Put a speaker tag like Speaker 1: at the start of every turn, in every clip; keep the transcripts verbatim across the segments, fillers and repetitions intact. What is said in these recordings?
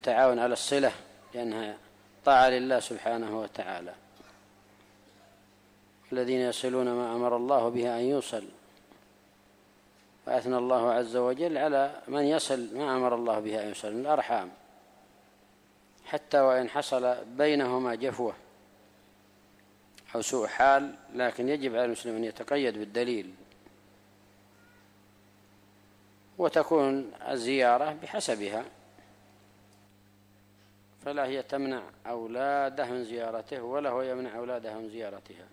Speaker 1: تعاون على الصلة لأنها طاعة لله سبحانه وتعالى. الذين يصلون ما أمر الله به أن يوصل، وأثنى الله عز وجل على من يصل ما أمر الله به أن يوصل من الأرحام، حتى وإن حصل بينهما جفوة أو سوء حال، لكن يجب على المسلم أن يتقيد بالدليل، وتكون الزيارة بحسبها، فلا هي تمنع أولاده من زيارته ولا هو يمنع أولاده من زيارتها،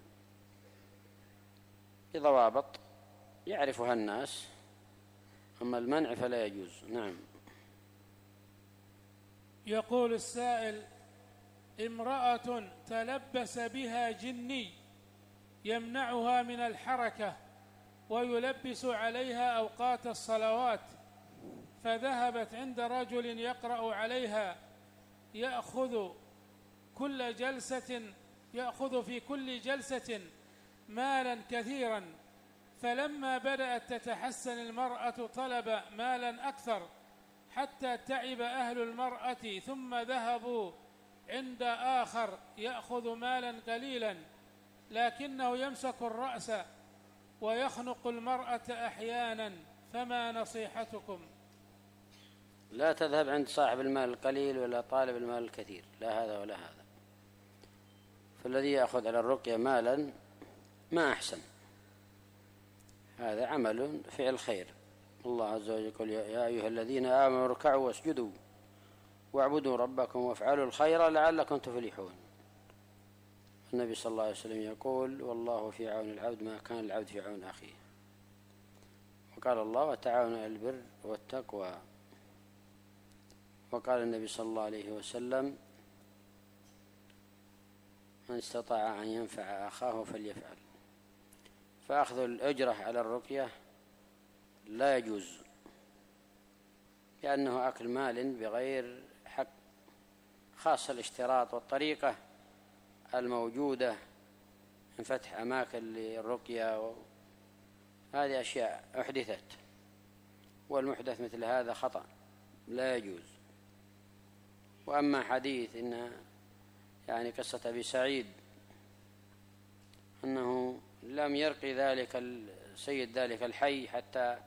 Speaker 1: بضوابط يعرفها الناس، أما المنع فلا يجوز. نعم.
Speaker 2: يقول السائل: امرأة تلبس بها جني يمنعها من الحركة ويلبس عليها أوقات الصلوات، فذهبت عند رجل يقرأ عليها يأخذ كل جلسة يأخذ في كل جلسة مالا كثيرا، فلما بدأت تتحسن المرأة طلب مالا أكثر حتى تعب أهل المرأة، ثم ذهبوا عند آخر يأخذ مالا قليلا لكنه يمسك الرأس ويخنق المرأة أحيانا، فما نصيحتكم؟
Speaker 1: لا تذهب عند صاحب المال القليل ولا طالب المال الكثير، لا هذا ولا هذا. فالذي يأخذ على الرقية مالا ما أحسن، هذا عمل فعل خير. الله عز وجل يقول: يا أيها الذين آمنوا اركعوا واسجدوا واعبدوا ربكم وافعلوا الخير لعلكم تفلحون. النبي صلى الله عليه وسلم يقول: والله في عون العبد ما كان العبد في عون أخيه. وقال الله: وتعاونوا على البر والتقوى. وقال النبي صلى الله عليه وسلم: من استطاع أن ينفع أخاه فليفعل. فأخذ الأجرة على الرقية لا يجوز، لأنه أكل مال بغير حق، خاصة الاشتراط والطريقة الموجودة من فتح أماكن للرقية و... هذه أشياء أحدثت، والمحدث مثل هذا خطأ لا يجوز. وأما حديث إن يعني قصة أبي سعيد أنه لم يرقي ذلك سيد ذلك الحي حتى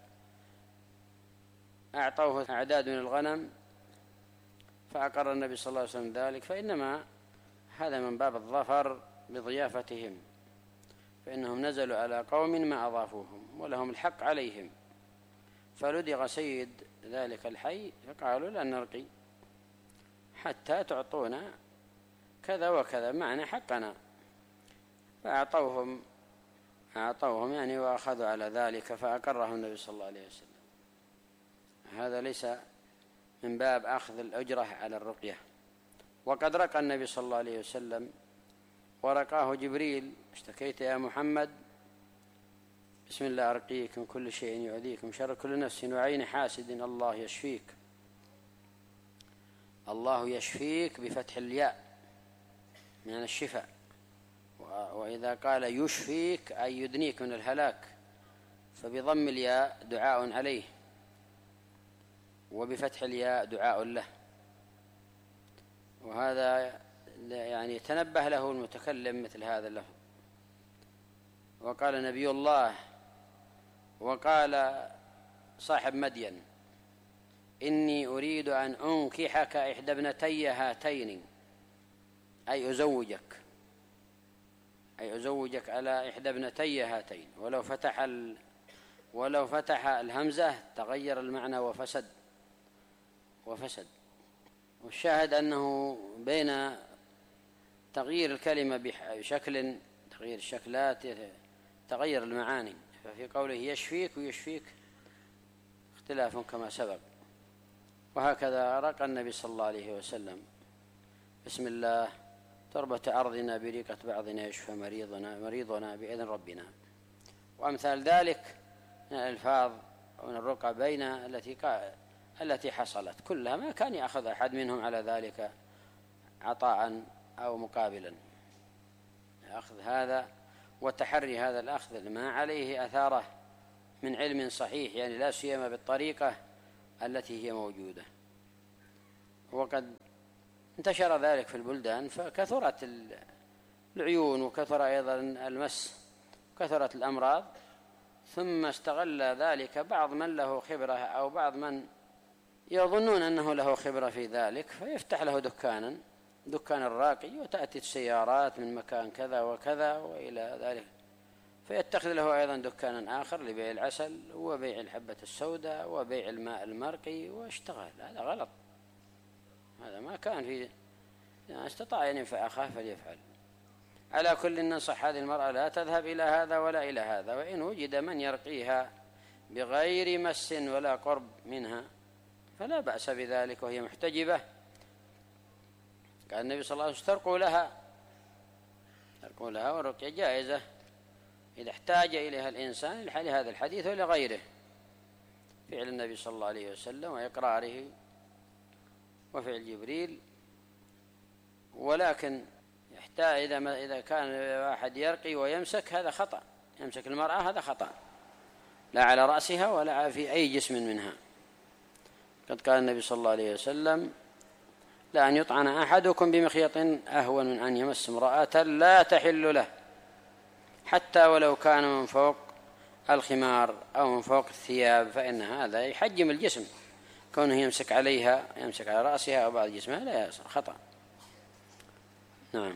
Speaker 1: أعطوه أعداد من الغنم فأقر النبي صلى الله عليه وسلم ذلك، فإنما هذا من باب الظفر بضيافتهم، فإنهم نزلوا على قوم ما أضافوهم ولهم الحق عليهم، فلدغ سيد ذلك الحي فقالوا: لن نرقي حتى تعطونا كذا وكذا معنا حقنا، فأعطوهم أعطوهم يعني وأخذوا على ذلك، فأقرهم النبي صلى الله عليه وسلم. هذا ليس من باب أخذ الأجرة على الرقية. وقد رقى النبي صلى الله عليه وسلم ورقاه جبريل: اشتكيت يا محمد، بسم الله أرقيك من كل شيء يؤذيك، من شر كل نفس وعين حاسد، الله يشفيك. الله يشفيك بفتح الياء من الشفاء، وإذا قال يشفيك أي يدنيك من الهلاك، فبضم الياء دعاء عليه، وبفتح الياء دعاء له، وهذا يعني تنبه له المتكلم مثل هذا اللفظ. وقال نبي الله وقال صاحب مدين: إني أريد أن أنكحك إحدى ابنتي هاتين، أي أزوجك أي أزوجك على إحدى ابنتي هاتين. ولو فتح ال... ولو فتح الهمزة تغير المعنى وفسد وفسد والشاهد أنه بين تغيير الكلمة بشكل تغيير الشكلات تغير المعاني، ففي قوله يشفيك ويشفيك اختلاف كما سبق. وهكذا رقى النبي صلى الله عليه وسلم: بسم الله تربة أرضنا بريقة بعضنا يشفى مريضنا مريضنا بإذن ربنا. وأمثال ذلك من الألفاظ ومن الرقى بين التي التي حصلت كلها ما كان يأخذ أحد منهم على ذلك عطاء أو مقابلا. أخذ هذا وتحري هذا الأخذ ما عليه أثاره من علم صحيح، يعني لا سيما بالطريقة التي هي موجودة. وقد انتشر ذلك في البلدان، فكثرت العيون وكثر أيضا المس وكثرت الأمراض، ثم استغل ذلك بعض من له خبرة أو بعض من يظنون أنه له خبرة في ذلك، فيفتح له دكانا دكان الراقي، وتأتي السيارات من مكان كذا وكذا وإلى ذلك، فيتخذ له أيضا دكانا آخر لبيع العسل وبيع الحبة السوداء وبيع الماء المرقي، واشتغل. هذا غلط، هذا ما كان في، يعني استطاع أن ينفع أخاه فليفعل. على كل ننصح هذه المرأة لا تذهب إلى هذا ولا إلى هذا، وإن وجد من يرقيها بغير مس ولا قرب منها فلا بأس بذلك وهي محتجبة. قال النبي صلى الله عليه وسلم: ترقوا لها ترقوا لها والرقية جائزة إذا احتاج إليها الإنسان لهذا الحديث ولغيره، فعل النبي صلى الله عليه وسلم وإقراره وفعل جبريل. ولكن يحتاج إذا ما إذا كان واحد يرقي ويمسك، هذا خطأ، يمسك المرأة هذا خطأ، لا على رأسها ولا في أي جسم منها. قد قال النبي صلى الله عليه وسلم: لأن يطعن أحدكم بمخيط أهون من أن يمس امرأة لا تحل له، حتى ولو كان من فوق الخمار أو من فوق الثياب، فإن هذا يحجم الجسم، كونه يمسك عليها يمسك على رأسها أو بعض جسمها لا يصير خطأ. نعم.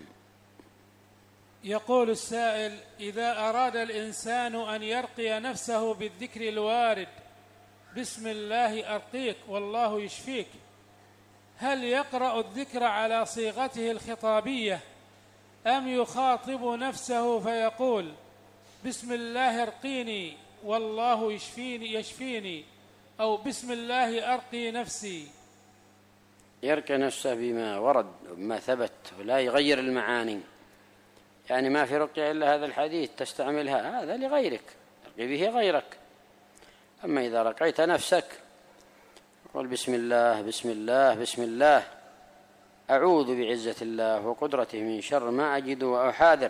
Speaker 2: يقول السائل: إذا أراد الإنسان أن يرقي نفسه بالذكر الوارد بسم الله أرقيك والله يشفيك، هل يقرأ الذكر على صيغته الخطابية أم يخاطب نفسه فيقول بسم الله ارقيني والله يشفيني يشفيني أو بسم الله أرقي نفسي؟
Speaker 1: يرقي نفسه بما ورد وما ثبت ولا يغير المعاني، يعني ما في رقية إلا هذا الحديث تستعملها، هذا لغيرك، ارقي به غيرك. أما إذا رقيت نفسك قل بسم الله بسم الله بسم الله، أعوذ بعزة الله وقدرته من شر ما أجد وأحاذر،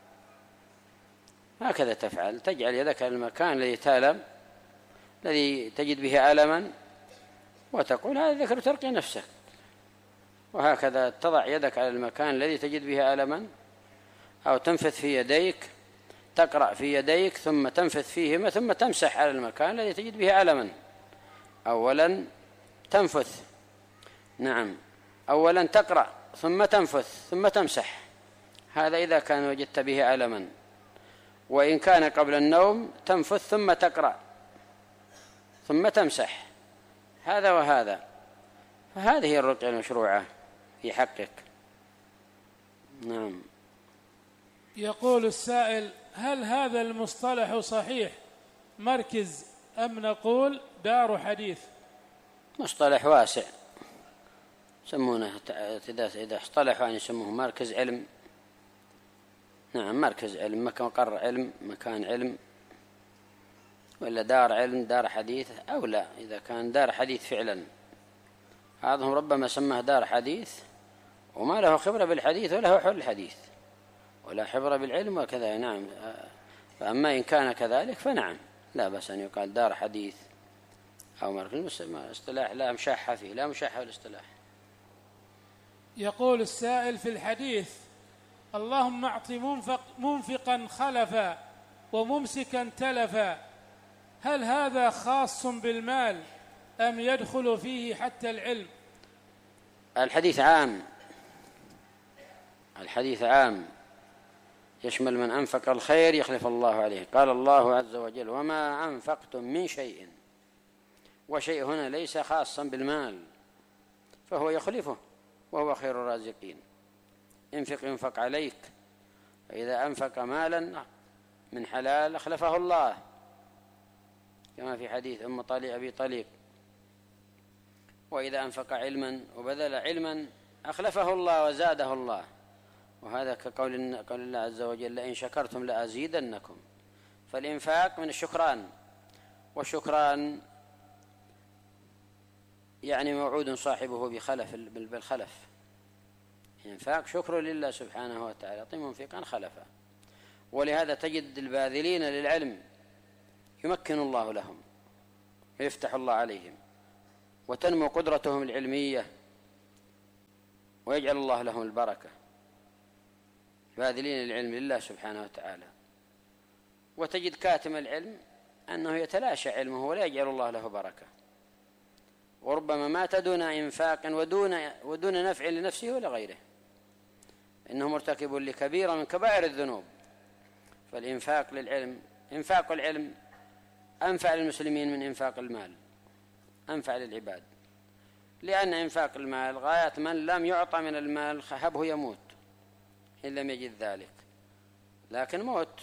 Speaker 1: هكذا تفعل، تجعل يدك على المكان الذي تألم الذي تجد به ألما وتقول هذا ذكر ترقي نفسك، وهكذا تضع يدك على المكان الذي تجد به ألما، أو تنفث في يديك، تقرأ في يديك ثم تنفث فيهما ثم تمسح على المكان الذي تجد به ألما. أولا تنفث، نعم، أولا تقرأ ثم تنفث ثم تمسح، هذا إذا كان وجدت به ألما. وإن كان قبل النوم تنفث ثم تقرأ ثم تمسح، هذا وهذا، فهذه الرقية المشروعة في حقك. نعم.
Speaker 2: يقول السائل: هل هذا المصطلح صحيح مركز أم نقول دار حديث؟
Speaker 1: مصطلح واسع، يسمونه إذا اصطلحوا أن يسموه مركز علم. نعم، مركز علم، مقر علم، مكان علم، ولا دار علم دار حديث أو لا. إذا كان دار حديث فعلا، بعضهم ربما سماه دار حديث وما له خبرة بالحديث ولا حل الحديث ولا خبرة بالعلم وكذا. نعم، فأما إن كان كذلك فنعم لا بأس أن يقال دار حديث أو مركز، اصطلاح لا مشاحة فيه، لا مشاحة الاصطلاح.
Speaker 2: يقول السائل: في الحديث اللهم أعط منفق منفقا خلفا وممسكا تلفا، هل هذا خاص بالمال أم يدخل فيه حتى العلم؟
Speaker 1: الحديث عام، الحديث عام يشمل من أنفق الخير يخلف الله عليه. قال الله عز وجل: وما أنفقتم من شيء، وشيء هنا ليس خاصا بالمال، فهو يخلفه وهو خير الرازقين. انفق ينفق عليك، فإذا أنفق مالا من حلال أخلفه الله، كما في حديث أم طليق أبي طليق. وإذا أنفق علما وبذل علما أخلفه الله وزاده الله، وهذا كقول قول الله عز وجل: لئن شكرتم لأزيدنكم. فالإنفاق من الشكران، والشكران يعني موعود صاحبه بخلف بالخلف. إنفاق شكر لله سبحانه وتعالى، طيب منفقا خلفا. ولهذا تجد الباذلين للعلم يمكن الله لهم ويفتح الله عليهم، وتنمو قدرتهم العلمية ويجعل الله لهم البركة، باذلين العلم لله سبحانه وتعالى. وتجد كاتم العلم أنه يتلاشى علمه ولا يجعل الله له بركة، وربما مات دون إنفاق ودون, ودون نفع لنفسه ولا غيره، إنه مرتكب لكبيرة من كبائر الذنوب. فالإنفاق للعلم، إنفاق العلم أنفع للمسلمين من إنفاق المال، أنفع للعباد، لأن إنفاق المال غاية من لم يعطى من المال هبه يموت إن لم يجد ذلك، لكن موت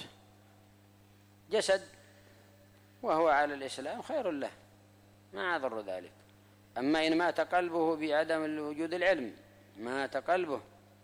Speaker 1: جسد وهو على الإسلام خير له، ما أضر ذلك. أما إن مات قلبه بعدم وجود العلم، مات قلبه،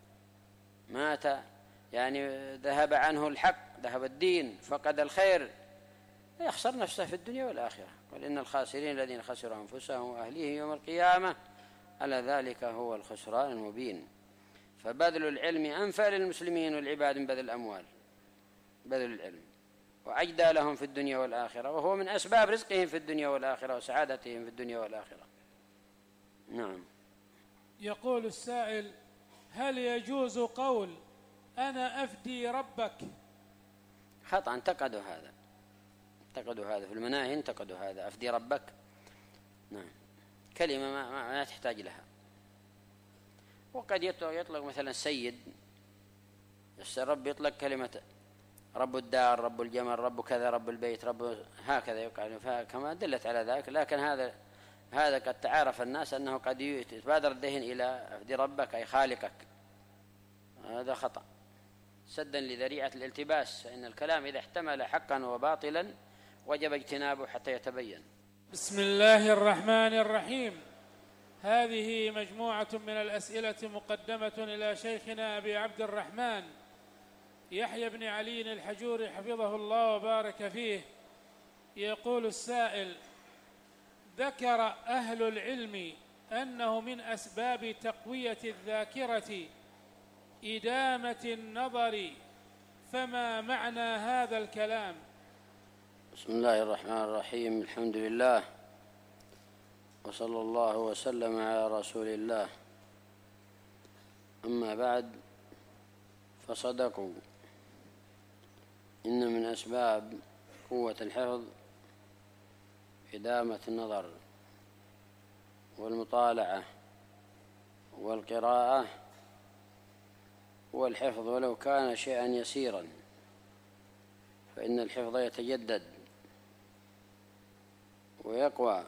Speaker 1: مات يعني ذهب عنه الحق، ذهب الدين، فقد الخير، يخسر نفسه في الدنيا والآخرة. قل إن الخاسرين الذين خسروا أنفسهم وأهليهم يوم القيامة ألا ذلك هو الخسران المبين. فبذل العلم أنفع للمسلمين والعباد من بذل الأموال، بذل العلم وأجدى لهم في الدنيا والآخرة، وهو من أسباب رزقهم في الدنيا والآخرة وسعادتهم في الدنيا والآخرة. نعم.
Speaker 2: يقول السائل: هل يجوز قول أنا أفدي ربك؟
Speaker 1: خطأ، انتقدوا هذا، انتقدوا هذا في المناهي، انتقدوا هذا أفدي ربك. نعم، كلمة ما, ما, ما تحتاج لها. وقد يطلق, يطلق مثلا سيد الرب، يطلق كلمة رب الدار، رب الجمل، رب كذا، رب البيت، رب هكذا يقال، كما دلت على ذلك. لكن هذا هذا قد تعارف الناس أنه قد يتبادر الذهن إلى أفدي ربك أي خالقك، هذا خطأ، سدا لذريعة الالتباس، فإن الكلام إذا احتمل حقا وباطلا وجب اجتنابه حتى يتبين.
Speaker 2: بسم الله الرحمن الرحيم. هذه مجموعة من الأسئلة مقدمة إلى شيخنا أبي عبد الرحمن يحيى بن علي الحجوري حفظه الله وبارك فيه. يقول السائل: ذكر أهل العلم أنه من أسباب تقوية الذاكرة إدامة النظر، فما معنى هذا الكلام؟
Speaker 1: بسم الله الرحمن الرحيم، الحمد لله وصلى الله وسلم على رسول الله. أما بعد، فصدقوا، إن من أسباب قوة الحفظ إدامة النظر والمطالعة والقراءة والحفظ ولو كان شيئا يسيرا، فإن الحفظ يتجدد ويقوى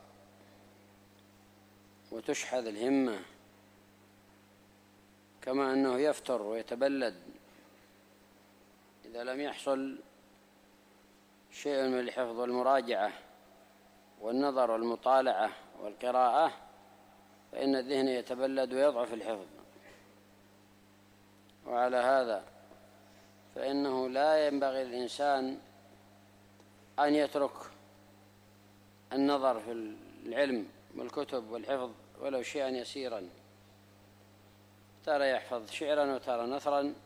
Speaker 1: وتشحذ الهمة، كما أنه يفتر ويتبلد إذا لم يحصل شيء من الحفظ والمراجعة والنظر والمطالعة والقراءة، فإن الذهن يتبلد ويضعف الحفظ. وعلى هذا فإنه لا ينبغي للإنسان أن يترك النظر في العلم والكتب والحفظ ولو شيئا يسيرا، تارة يحفظ شعرا وتارة نثرا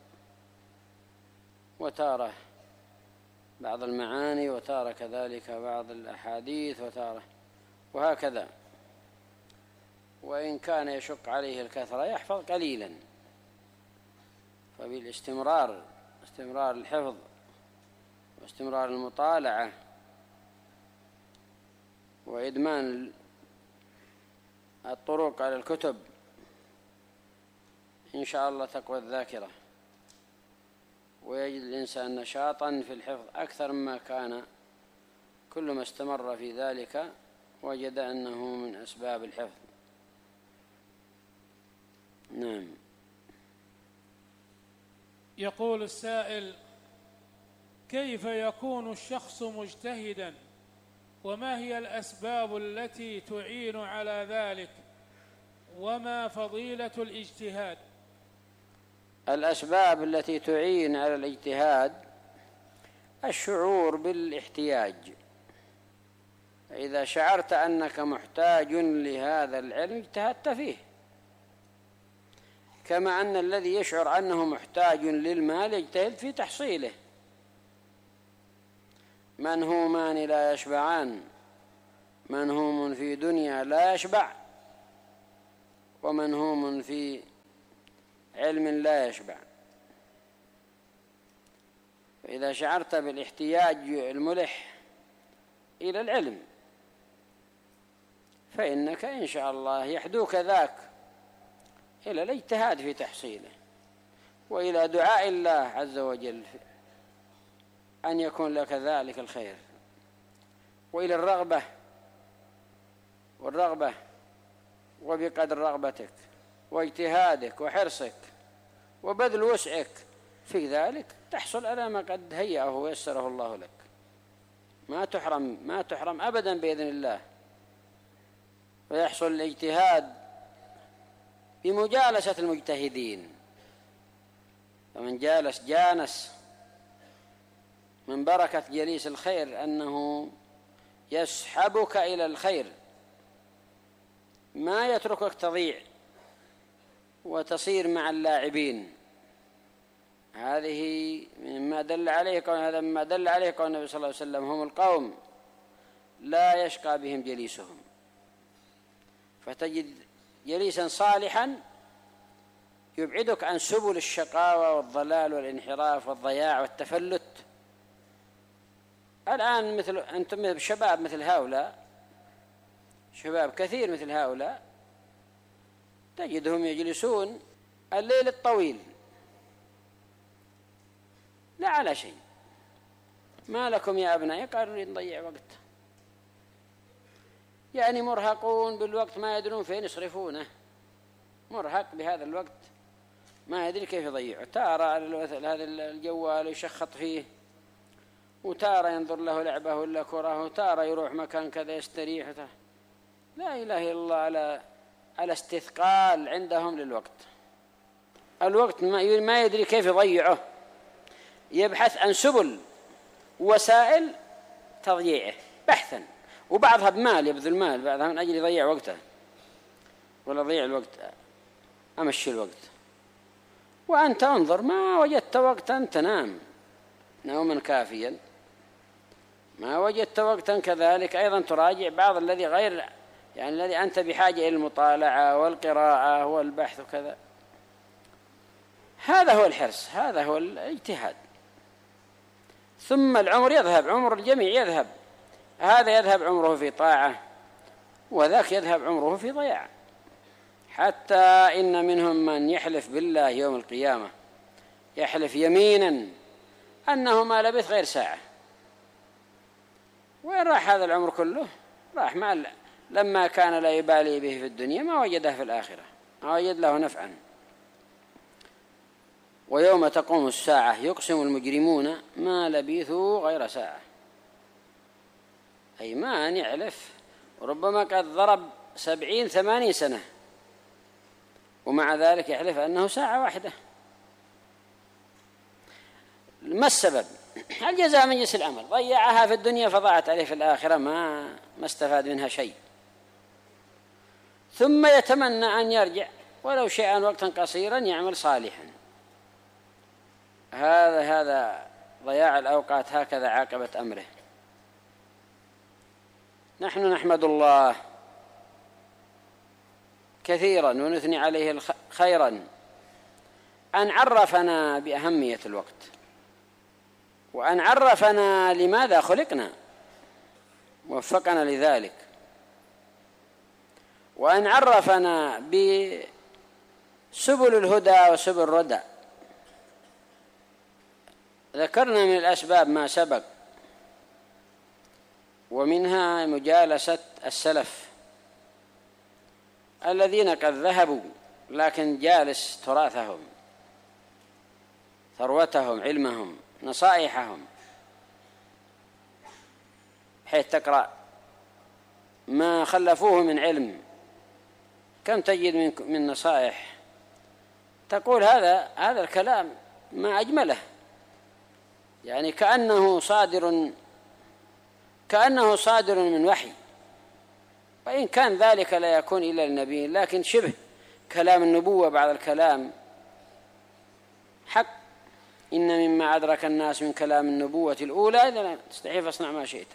Speaker 1: وتارة بعض المعاني وتارة كذلك بعض الأحاديث وتارة، وهكذا. وإن كان يشق عليه الكثرة يحفظ قليلا. فبالاستمرار، استمرار الحفظ واستمرار المطالعة وإدمان الطرق على الكتب، إن شاء الله تقوى الذاكرة ويجد الإنسان نشاطا في الحفظ أكثر مما كان. كل ما استمر في ذلك وجد أنه من أسباب الحفظ. نعم.
Speaker 2: يقول السائل: كيف يكون الشخص مجتهدا، وما هي الأسباب التي تعين على ذلك، وما فضيلة الاجتهاد؟
Speaker 1: الأسباب التي تعين على الاجتهاد الشعور بالاحتياج. إذا شعرت أنك محتاج لهذا العلم اجتهدت فيه، كما أن الذي يشعر أنه محتاج للمال يجتهد في تحصيله. منهومان لا يشبعان، منهوم في دنيا لا يشبع، ومنهوم في علم لا يشبع. فإذا شعرت بالاحتياج الملح إلى العلم فإنك إن شاء الله يحدوك ذاك إلى الاجتهاد في تحصيله، وإلى دعاء الله عز وجل أن يكون لك ذلك الخير، وإلى الرغبة والرغبة وبقدر رغبتك واجتهادك وحرصك وبذل وسعك في ذلك تحصل على ما قد هيأه ويسره الله لك. ما تحرم ما تحرم أبدا بإذن الله. ويحصل الاجتهاد بمجالسة المجتهدين، فمن جالس جانس. من بركة جليس الخير أنه يسحبك إلى الخير، ما يتركك تضيع وتصير مع اللاعبين. هذه مما دل عليه هذا مما دل عليه قول النبي صلى الله عليه وسلم: هم القوم لا يشقى بهم جليسهم. فتجد جليسا صالحا يبعدك عن سبل الشقاوة والضلال والانحراف والضياع والتفلت. الآن مثل أنتم شباب مثل هؤلاء، شباب كثير مثل هؤلاء تجدهم يجلسون الليل الطويل لا على شيء. ما لكم يا أبنائي؟ قالوا نضيع وقت، يعني مرهقون بالوقت ما يدرون فين يصرفونه. مرهق بهذا الوقت ما يدري كيف يضيعه. تارى هذا الجوال يشخط فيه، وتارى ينظر له لعبه ولا كره، وتارى يروح مكان كذا يستريح. لا إله إلا الله على على استثقال عندهم للوقت. الوقت ما يدري كيف يضيعه، يبحث عن سبل وسائل تضييعه بحثا، وبعضها بمال، يبذل مال بعضها من أجل يضيع وقته، ولا يضيع الوقت أمشي الوقت. وأنت انظر، ما وجدت وقتا تنام نوما كافيا، ما وجدت وقتا كذلك أيضا تراجع بعض الذي غير يعني الذي أنت بحاجة إلى المطالعة والقراءة والبحث وكذا. هذا هو الحرص، هذا هو الاجتهاد. ثم العمر يذهب، عمر الجميع يذهب، هذا يذهب عمره في طاعة وذاك يذهب عمره في ضياع. حتى إن منهم من يحلف بالله يوم القيامة، يحلف يمينا أنه ما لبث غير ساعة. وين راح هذا العمر كله؟ راح مع لما كان لا يبالي به في الدنيا ما وجده في الآخرة، ما وجد له نفعا. ويوم تقوم الساعة يقسم المجرمون ما لبثوا غير ساعة، أي ما أن يعلف، وربما قد ضرب سبعين ثمانين سنة ومع ذلك يحلف أنه ساعة واحدة. ما السبب؟ الجزاء من جنس العمل، ضيعها في الدنيا فضاعت عليه في الآخرة، ما ما استفاد منها شيء. ثم يتمنى أن يرجع ولو شيئا وقتا قصيرا يعمل صالحا. هذا هذا ضياع الأوقات، هكذا عاقبة أمره. نحن نحمد الله كثيرا ونثني عليه خيرا أن عرفنا بأهمية الوقت، وأن عرفنا لماذا خلقنا ووفقنا لذلك، وأن عرفنا بسبل الهدى وسبل الردى. ذكرنا من الأسباب ما سبق، ومنها مجالسة السلف الذين قد ذهبوا لكن جالس تراثهم، ثروتهم، علمهم، نصائحهم، حيث تقرأ ما خلفوه من علم. كم تجد من من نصائح تقول هذا هذا الكلام ما أجمله، يعني كأنه صادر كأنه صادر من وحي، وإن كان ذلك لا يكون إلا النبي، لكن شبه كلام النبوة. بعض الكلام حق. إن مما أدرك الناس من كلام النبوة الأولى إذا تستحي فاصنع ما شئت.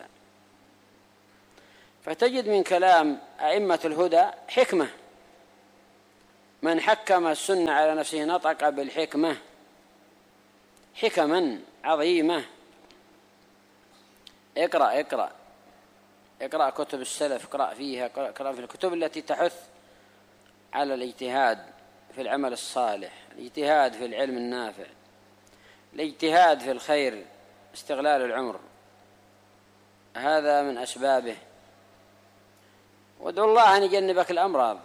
Speaker 1: فتجد من كلام أئمة الهدى حكمة من حكم السنة على نفسه نطق بالحكمة حكما عظيمة. اقرأ اقرأ اقرأ كتب السلف، اقرأ فيها، اقرأ في الكتب التي تحث على الاجتهاد في العمل الصالح، الاجتهاد في العلم النافع، الاجتهاد في الخير، استغلال العمر، هذا من أسبابه. وادعو الله أن يجنبك الأمراض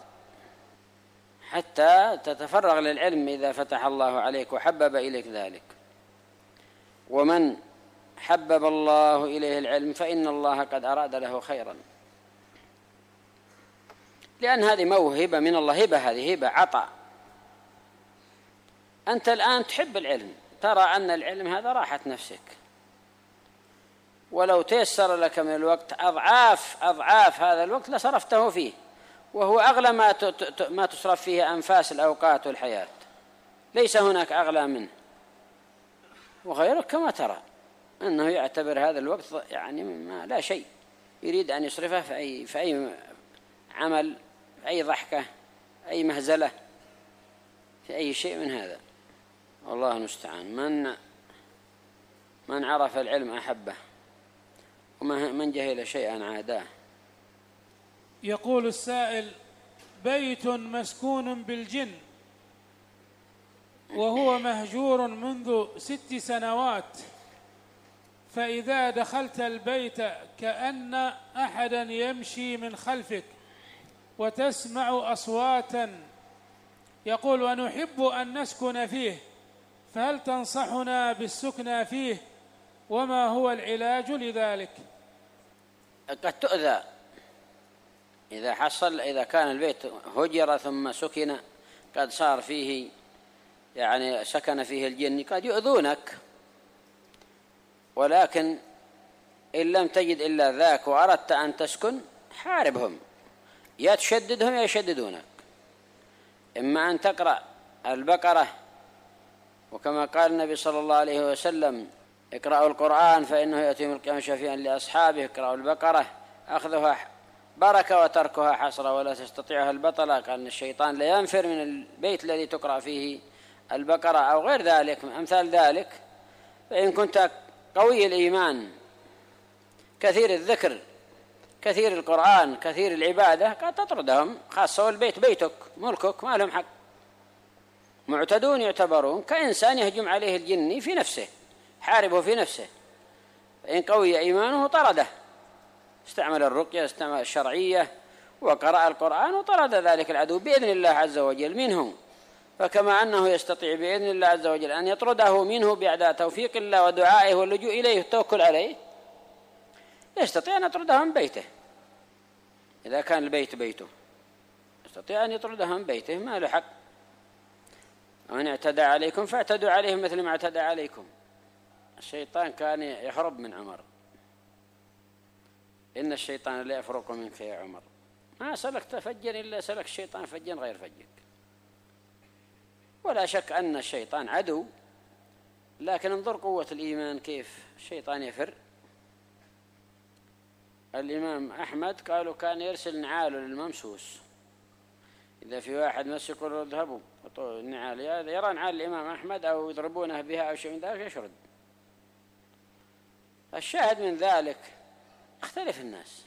Speaker 1: حتى تتفرغ للعلم إذا فتح الله عليك وحبب إليك ذلك. ومن حبب الله إليه العلم فإن الله قد أراد له خيرا، لأن هذه موهبة من الله، هبة، هذه هبة عطاء. أنت الآن تحب العلم، ترى أن العلم هذا راحة نفسك، ولو تيسر لك من الوقت أضعاف أضعاف هذا الوقت لصرفته فيه، وهو أغلى ما ما تصرف فيه أنفاس الأوقات والحياة، ليس هناك أغلى منه. وغيرك كما ترى أنه يعتبر هذا الوقت يعني ما لا شيء، يريد أن يصرفه في أي في أي عمل، في أي ضحكة، أي مهزلة، في أي شيء من هذا. والله المستعان. من من عرف العلم أحبه، ومن جهل شيئا عاداه.
Speaker 2: يقول السائل: بيت مسكون بالجن وهو مهجور منذ ست سنوات، فإذا دخلت البيت كأن أحدا يمشي من خلفك وتسمع أصواتا، يقول: ونحب أن نسكن فيه، فهل تنصحنا بالسكنى فيه؟ وما هو العلاج لذلك؟
Speaker 1: قد تؤذى إذا حصل، إذا كان البيت هجر ثم سكن، قد صار فيه يعني سكن فيه الجن، قد يؤذونك. ولكن إن لم تجد إلا ذاك وأردت أن تسكن، حاربهم، يا تشددهم يا يشددونك. إما أن تقرأ البقرة، وكما قال النبي صلى الله عليه وسلم: اقرأوا القرآن فإنه يأتي يوم القيامة شفيعا لأصحابه. اقرأوا البقرة، أخذها بركة وتركها حسرة ولا تستطيعها البطلة. قال الشيطان لا ينفر من البيت الذي تقرأ فيه البقرة أو غير ذلك أمثال ذلك. فإن كنت قوي الإيمان كثير الذكر كثير القرآن كثير العبادة، قد تطردهم، خاصة والبيت بيتك ملكك، ما لهم حق، معتدون يعتبرون، كإنسان يهجم عليه الجني في نفسه، حاربه في نفسه. فإن قوي إيمانه طرده، استعمل الرقية، استعمل الشرعية، وقرأ القرآن وطرد ذلك العدو بإذن الله عز وجل منه. فكما أنه يستطيع بإذن الله عز وجل أن يطرده منه بعد توفيق الله ودعائه واللجوء إليه والتوكل عليه، يستطيع أن يطرده من بيته. إذا كان البيت بيته يستطيع أن يطرده من بيته، ما له حق. ومن اعتدى عليكم فاعتدوا عليه مثل ما اعتدى عليكم. الشيطان كان يهرب من عمر: إن الشيطان لا يفرق منك يا عمر، ما سلكت فجا إلا سلك الشيطان فجا غير فجك. ولا شك أن الشيطان عدو، لكن انظر قوة الإيمان كيف الشيطان يفر. الإمام أحمد قالوا كان يرسل نعاله للممسوس، إذا في واحد مس يقول اذهبوا النعال، يرى نعال الإمام أحمد أو يضربونه بها أو شيء من ذلك يشرد. الشاهد من ذلك اختلف الناس،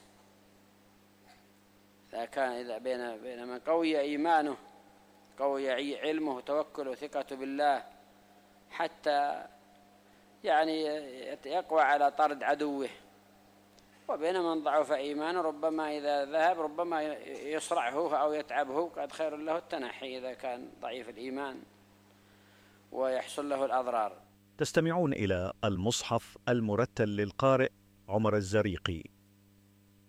Speaker 1: إذا كان إذا بين بين من قوي إيمانه قوي علمه وتوكله وثقته بالله حتى يعني يقوى على طرد عدوه، وبين من ضعف إيمانه ربما إذا ذهب ربما يصرعه أو يتعبه، قد خير له التنحي إذا كان ضعيف الإيمان ويحصل له الأضرار.
Speaker 3: تستمعون إلى المصحف المرتل للقارئ عمر الزريقي.